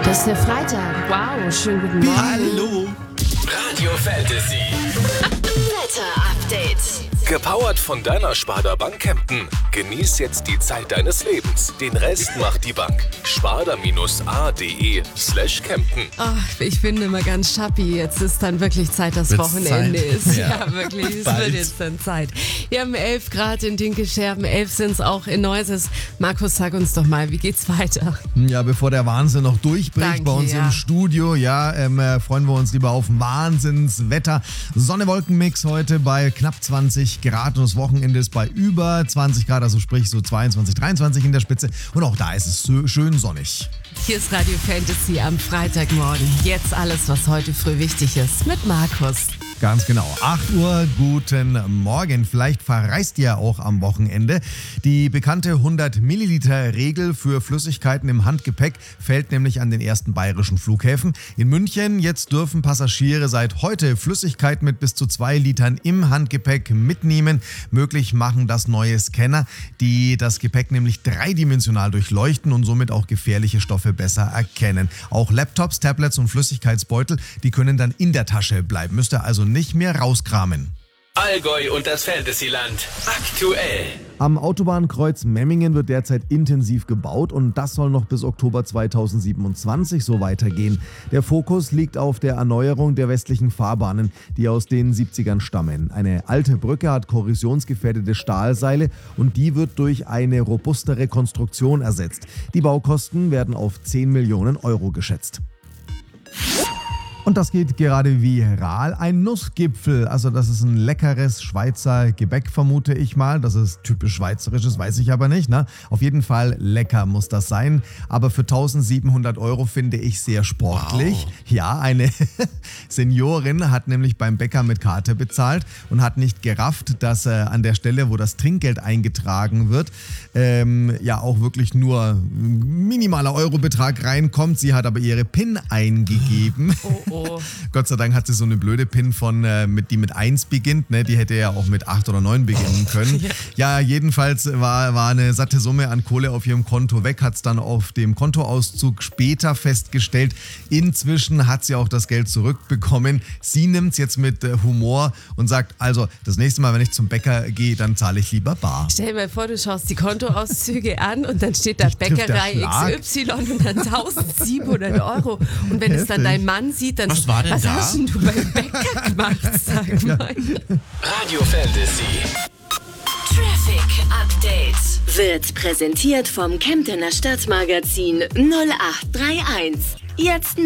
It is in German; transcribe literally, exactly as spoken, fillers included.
Das ist der Freitag. Wow, schönen guten Morgen. Hallo. Radio Fantasy. Wetter-Update. Gepowert von deiner Sparda Bank Kempten. Genieß jetzt die Zeit deines Lebens. Den Rest macht die Bank. Sparda-A.de slash Kempten. Ach, ich bin immer ganz schappi. Jetzt ist dann wirklich Zeit, dass Wird's Wochenende Zeit? ist. Ja. Ja, wirklich. Es Bald. wird jetzt dann Zeit. Wir haben elf Grad in Dinkelscherben, elf sind es auch in Neuses. Markus, sag uns doch mal, wie geht's weiter? Ja, bevor der Wahnsinn noch durchbricht Danke, bei uns ja. im Studio, ja, ähm, äh, freuen wir uns lieber auf Wahnsinnswetter. Sonne-Wolken-Mix heute bei knapp zwanzig Grad und das Wochenende ist bei über zwanzig Grad, also sprich so zweiundzwanzig, dreiundzwanzig in der Spitze und auch da ist es so schön sonnig. Hier ist Radio Fantasy am Freitagmorgen. Jetzt alles, was heute früh wichtig ist, mit Markus. Ganz genau. acht Uhr, guten Morgen. Vielleicht verreist ihr auch am Wochenende. Die bekannte hundert Milliliter Regel für Flüssigkeiten im Handgepäck fällt nämlich an den ersten bayerischen Flughäfen. In München jetzt dürfen Passagiere seit heute Flüssigkeiten mit bis zu zwei Litern im Handgepäck mitnehmen. Möglich machen das neue Scanner, die das Gepäck nämlich dreidimensional durchleuchten und somit auch gefährliche Stoffe besser erkennen. Auch Laptops, Tablets und Flüssigkeitsbeutel, die können dann in der Tasche bleiben. Müsst ihr also nicht mehr rauskramen. Allgäu und das Fantasyland. Aktuell. Am Autobahnkreuz Memmingen wird derzeit intensiv gebaut und das soll noch bis Oktober zweitausendsiebenundzwanzig so weitergehen. Der Fokus liegt auf der Erneuerung der westlichen Fahrbahnen, die aus den siebzigern stammen. Eine alte Brücke hat korrosionsgefährdete Stahlseile und die wird durch eine robustere Konstruktion ersetzt. Die Baukosten werden auf zehn Millionen Euro geschätzt. Und das geht gerade viral. Ein Nussgipfel, also das ist ein leckeres Schweizer Gebäck, vermute ich mal. Das ist typisch schweizerisches, weiß ich aber nicht. Ne? Auf jeden Fall lecker muss das sein. Aber für eintausendsiebenhundert Euro finde ich sehr sportlich. Wow. Ja, eine Seniorin hat nämlich beim Bäcker mit Karte bezahlt und hat nicht gerafft, dass äh, an der Stelle, wo das Trinkgeld eingetragen wird, ähm, ja auch wirklich nur ein minimaler Eurobetrag reinkommt. Sie hat aber ihre PIN eingegeben. Oh, oh. Gott sei Dank hat sie so eine blöde PIN, von, äh, mit, die mit eins beginnt. Ne? Die hätte ja auch mit acht oder neun beginnen können. Ja, jedenfalls war, war eine satte Summe an Kohle auf ihrem Konto weg, hat es dann auf dem Kontoauszug später festgestellt. Inzwischen hat sie auch das Geld zurückbekommen. Sie nimmt es jetzt mit äh, Humor und sagt, also das nächste Mal, wenn ich zum Bäcker gehe, dann zahle ich lieber bar. Stell dir mal vor, du schaust die Kontoauszüge an und dann steht da Dich trifft der Bäckerei Schlag. X Y und dann eintausendsiebenhundert Euro. Und wenn es dann dein Mann sieht, dann Was war denn was da? hast denn du beim Bäcker gemacht, sag mal. Radio Fantasy. Traffic Update wird präsentiert vom Kemptener Stadtmagazin null acht drei eins. Jetzt